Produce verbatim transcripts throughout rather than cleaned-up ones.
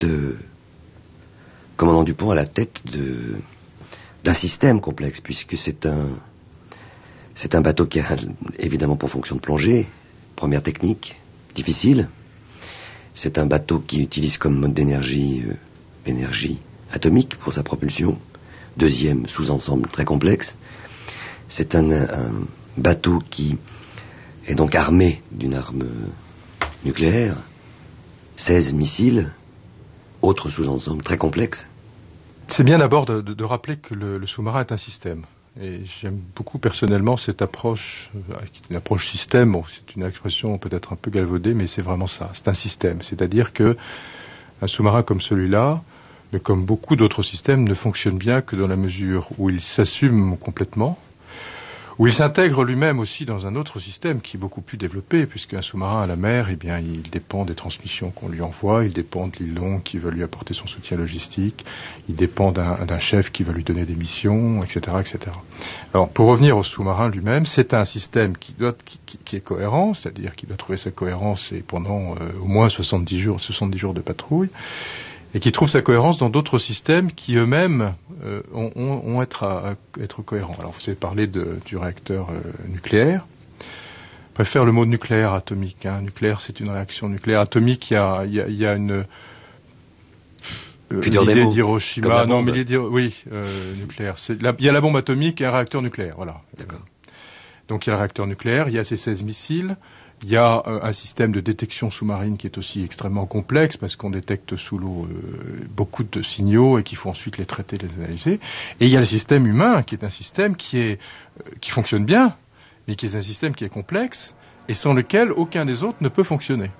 de commandant Dupont à la tête de, d'un système complexe, puisque c'est un, c'est un bateau qui a évidemment pour fonction de plongée, première technique, difficile. C'est un bateau qui utilise comme mode d'énergie euh, l'énergie atomique pour sa propulsion, deuxième sous-ensemble très complexe. C'est un, un bateau qui est donc armé d'une arme nucléaire, seize missiles, autre sous-ensemble très complexe. C'est bien d'abord de, de, de rappeler que le, le sous-marin est un système. Et j'aime beaucoup personnellement cette approche, euh, qui est une approche système. Bon, c'est une expression peut-être un peu galvaudée, mais c'est vraiment ça. C'est un système. C'est-à-dire que un sous-marin comme celui-là, mais comme beaucoup d'autres systèmes, ne fonctionne bien que dans la mesure où il s'assume complètement, où il s'intègre lui-même aussi dans un autre système qui est beaucoup plus développé, puisqu'un sous-marin à la mer, eh bien, il dépend des transmissions qu'on lui envoie, il dépend de l'île longue qui va lui apporter son soutien logistique, il dépend d'un, d'un chef qui va lui donner des missions, et cetera, et cetera. Alors, pour revenir au sous-marin lui-même, c'est un système qui doit, qui, qui, qui est cohérent, c'est-à-dire qu'il doit trouver sa cohérence et pendant euh, au moins soixante-dix jours, soixante-dix jours de patrouille, et qui trouve sa cohérence dans d'autres systèmes qui eux-mêmes euh, ont, ont, ont être, à, à être cohérents. Alors vous avez parlé de, du réacteur euh, nucléaire. Je préfère le mot nucléaire atomique. Hein. Nucléaire, c'est une réaction nucléaire atomique. Il y a, il y a, il y a une... Euh, l'idée d'Hiroshima... Non, mais l'idée... Oui, euh, nucléaire. C'est, la, il y a la bombe atomique et un réacteur nucléaire. Voilà. D'accord. Donc il y a le réacteur nucléaire, il y a ces seize missiles, il y a euh, un système de détection sous-marine qui est aussi extrêmement complexe parce qu'on détecte sous l'eau euh, beaucoup de signaux et qu'il faut ensuite les traiter, les analyser. Et il y a le système humain qui est un système qui est euh, qui fonctionne bien, mais qui est un système qui est complexe et sans lequel aucun des autres ne peut fonctionner.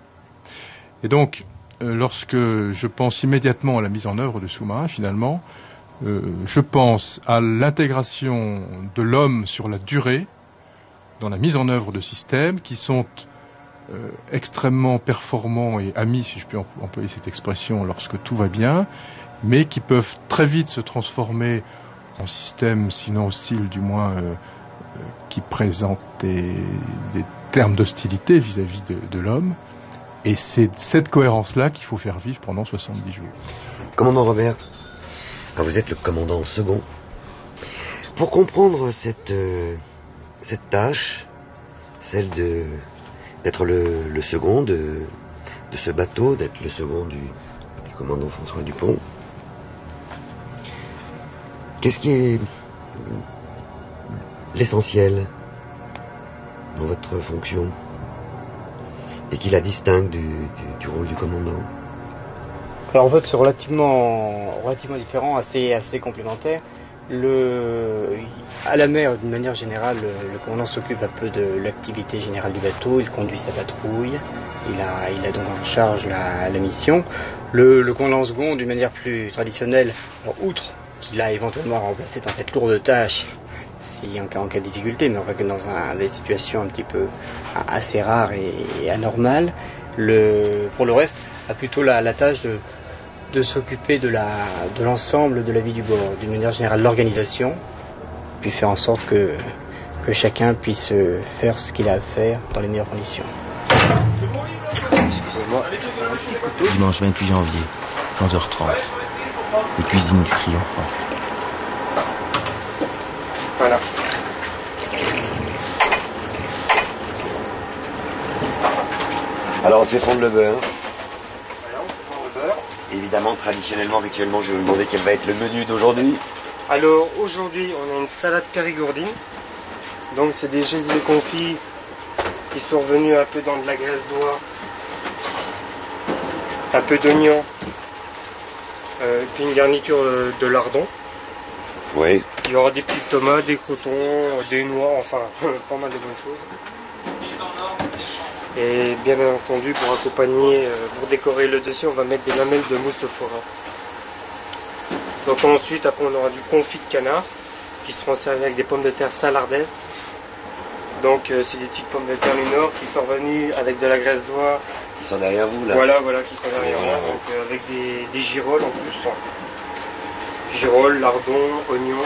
Et donc, euh, lorsque je pense immédiatement à la mise en œuvre de sous-marins, finalement, euh, je pense à l'intégration de l'homme sur la durée dans la mise en œuvre de systèmes qui sont euh, extrêmement performants et amis, si je puis employer cette expression, lorsque tout va bien, mais qui peuvent très vite se transformer en systèmes, sinon hostiles, du moins, euh, euh, qui présentent des, des termes d'hostilité vis-à-vis de, de l'homme. Et c'est cette cohérence-là qu'il faut faire vivre pendant soixante-dix jours. Commandant Robert, ah, vous êtes le commandant second. Pour comprendre cette... Euh... cette tâche, celle de d'être le, le second de, de ce bateau, d'être le second du, du commandant François Dupont. Qu'est-ce qui est l'essentiel dans votre fonction et qui la distingue du, du, du rôle du commandant? Alors en fait c'est relativement, relativement différent, assez, assez complémentaire. Le, à la mer, d'une manière générale, le, le commandant s'occupe un peu de l'activité générale du bateau, il conduit sa patrouille, il a, il a donc en charge la, la mission. Le, le commandant second, d'une manière plus traditionnelle, alors, outre qu'il a éventuellement remplacé dans cette lourde tâche, si en cas, en cas de difficulté, mais on voit que dans un, des situations un petit peu assez rares et, et anormales, le, pour le reste, a plutôt la, la tâche de de s'occuper de, la, de l'ensemble de la vie du bord, d'une manière générale l'organisation, puis faire en sorte que, que chacun puisse faire ce qu'il a à faire dans les meilleures conditions. Excusez-moi, dimanche vingt-huit janvier, onze heures trente, les cuisines du Triomphant. Voilà. Alors on fait fondre le beurre. Voilà, on fait fondre le beurre. Évidemment, traditionnellement, rituellement, je vais vous demander quel va être le menu d'aujourd'hui. Alors, aujourd'hui, on a une salade périgourdine. Donc, c'est des gésiers confits qui sont revenus un peu dans de la graisse d'oie, un peu d'oignon, euh, puis une garniture de lardon. Oui. Il y aura des petites tomates, des crotons, des noix, enfin, pas mal de bonnes choses. Et bien entendu, pour accompagner, pour décorer le dessus, on va mettre des lamelles de mousse de forain. Donc ensuite, après, on aura du confit de canard qui seront servis avec des pommes de terre salardaises. Donc euh, c'est des petites pommes de terre du Nord qui sont revenues avec de la graisse d'oie. Qui sont derrière vous là. Voilà, voilà, qui sont derrière moi. Voilà. Donc euh, avec des, des girolles en plus. Enfin, girolles, lardons, oignons.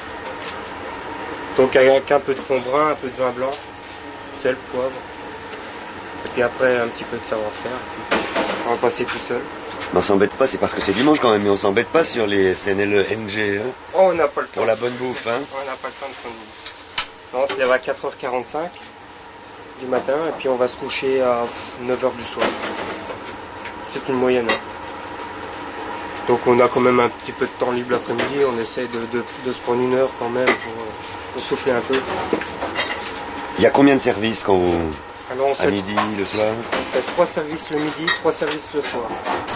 Donc avec un peu de fond brun, un peu de vin blanc, sel, poivre. Et puis après un petit peu de savoir-faire. On va passer tout seul. Mais on s'embête pas, c'est parce que c'est dimanche quand même, mais on s'embête pas sur les S N L N G, hein, Oh, on n'a pas le temps. pour la bonne bouffe, hein. On n'a pas le temps de s'ennuyer. Non, on se lève à quatre heures quarante-cinq du matin et puis on va se coucher à neuf heures du soir. C'est une moyenne. Hein. Donc on a quand même un petit peu de temps libre l'après-midi, on essaie de, de, de se prendre une heure quand même pour, pour souffler un peu. Il y a combien de services quand vous... Alors on à fait, midi, le soir? on fait trois services le midi, trois services le soir.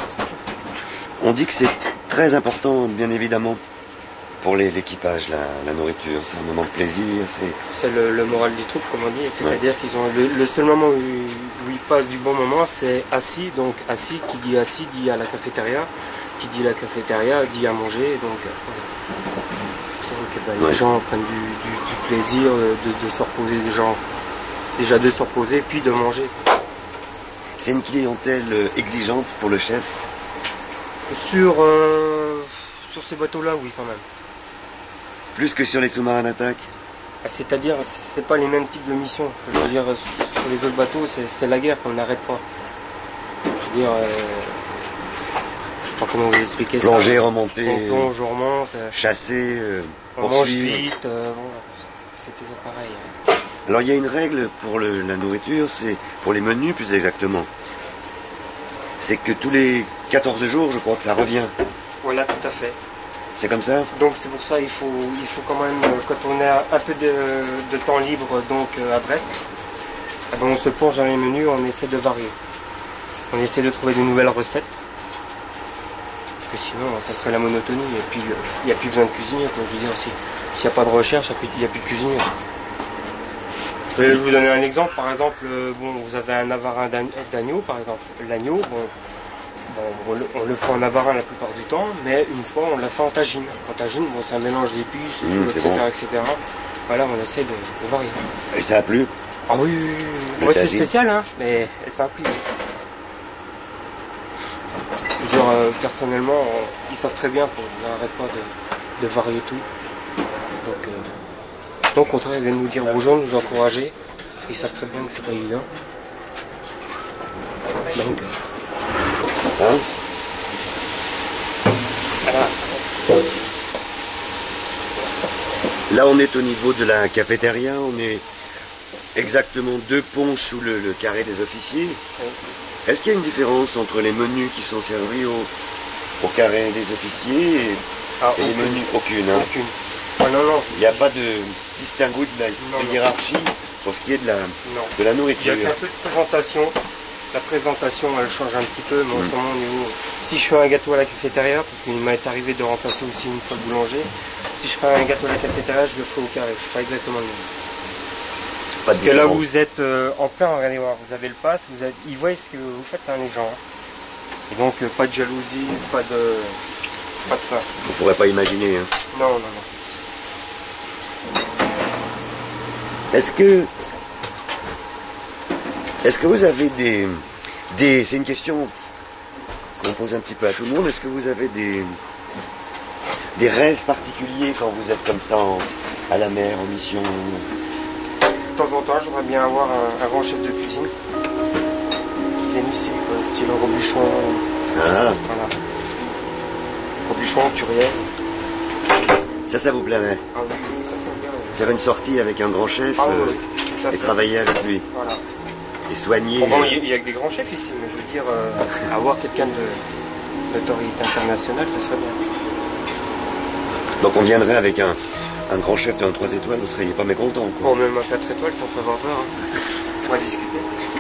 On dit que c'est très important, bien évidemment, pour les- l'équipage, la, la nourriture. C'est un moment de plaisir, c'est... C'est le, le moral du troupe, comme on dit. C'est-à-dire qu'ils ont le, le seul moment où, où ils passent du bon moment, c'est assis. Donc assis, qui dit assis dit à la cafétéria. Qui dit la cafétéria dit à manger. Donc, euh, voilà. Donc eh ben, Ouais. les gens prennent du, du- du plaisir de, de se reposer, des gens, déjà de se reposer, puis de manger. C'est une clientèle euh, exigeante pour le chef. Sur, euh, sur ces bateaux-là, oui, quand même. Plus que sur les sous-marins d'attaque. C'est-à-dire, c'est pas les mêmes types de missions. Je veux dire, sur les autres bateaux, c'est c'est la guerre qu'on n'arrête pas. Je veux dire, euh, je sais pas comment vous expliquer ça. Plonger, remonter, On plonge, on remonte, euh, chasser, euh, on mange poursuivre. vite, euh, bon, c'est toujours pareil. Alors il y a une règle pour le- la nourriture, c'est pour les menus plus exactement. C'est que tous les quatorze jours, je crois que ça revient. Voilà, tout à fait. C'est comme ça? Donc c'est pour ça il faut, il faut quand même, euh, quand on a un peu de, de temps libre donc euh, à Brest, eh ben, on se plonge dans les menus, on essaie de varier. On essaie de trouver de nouvelles recettes. Parce que sinon, ça serait la monotonie. Et puis, euh, il n'y a plus besoin de cuisinier. Quoi. Je veux dire, si- s'il n'y a pas de recherche, il n'y a plus de cuisinier. Je vais vous donner un exemple. Par exemple, euh, bon, vous avez un avarin d'ag- d'agneau, par exemple. L'agneau, bon, bon, on, le, on le fait en avarin la plupart du temps, mais une fois, on l'a fait en tagine. En tagine, bon, c'est un mélange d'épices, et Mmh, tout, c'est et cetera, bon. et cetera. Voilà, on essaie de, de varier. Et ça a plu? Ah oui, oui, oui, oui. Le Ouais, c'est tagine. spécial, hein, mais ça a pris. Je veux dire, euh, personnellement, on- ils savent très bien qu'on n'arrête pas de, de varier tout. Donc, euh, donc, au contraire, ils viennent nous dire bonjour, nous encourager. Ils savent très bien que c'est pas évident. Donc, euh, Hein? voilà. Là on est au niveau de la cafétéria, on est exactement deux ponts sous le, le carré des officiers. Est-ce qu'il y a une différence entre les menus qui sont servis au, au carré des officiers et, Ah, et les aucune. menus? Aucune, hein? Aucune. Ah, non, non, Il n'y a pas de distinguo de la Non, de non. hiérarchie pour ce qui est de la, non. de la Il y a nourriture. qu'un peu de présentation. La présentation, elle change un petit peu, mais Mm. autrement, au niveau... Si je fais un gâteau à la cafétéria, parce qu'il m'est arrivé de remplacer aussi une fois le boulanger, si je fais un gâteau à la cafétéria, je le ferai au carré. Je ferai exactement le même. Pas de Parce que là, différence. vous êtes euh, en plein, regardez voir, vous avez le pass, vous avez... ils voient ce que vous faites, hein, les gens. hein. Et donc, euh, pas de jalousie, pas de... Pas de ça. On ne pourrait pas imaginer. Hein. Non, non, non. Est-ce que, est-ce que vous avez des, des, c'est une question qu'on pose un petit peu à tout le monde. Est-ce que vous avez des, des rêves particuliers quand vous êtes comme ça en- à la mer, en mission? De temps en temps, j'aimerais bien avoir un, un grand chef de cuisine. Qui vienne ici, quoi, style Robuchon. Ah, Voilà. Robuchon, Turiez. ça, ça vous plairait? Ah oui, oui, ça c'est bien. oui. Faire une sortie avec un grand chef Ah euh, oui, tout à et fait. travailler avec lui Voilà. et soigner. Bon, bon, euh, il y a- il y a que des grands chefs ici, mais je veux dire, euh, avoir quelqu'un de notoriété internationale, ça serait bien. Donc on viendrait avec un, un grand chef d'un trois étoiles, vous ne seriez pas mécontent, quoi. Bon, même un quatre étoiles, ça peut avoir peur. Hein. On va discuter.